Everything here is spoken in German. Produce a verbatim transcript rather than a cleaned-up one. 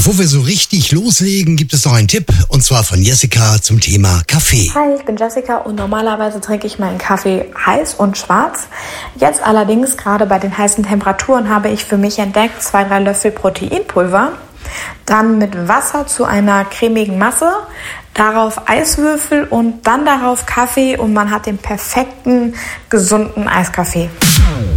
Bevor wir so richtig loslegen, gibt es noch einen Tipp, und zwar von Jessica zum Thema Kaffee. Hi, ich bin Jessica und normalerweise trinke ich meinen Kaffee heiß und schwarz. Jetzt allerdings, gerade bei den heißen Temperaturen, habe ich für mich entdeckt, zwei, drei Löffel Proteinpulver, dann mit Wasser zu einer cremigen Masse, darauf Eiswürfel und dann darauf Kaffee und man hat den perfekten, gesunden Eiskaffee.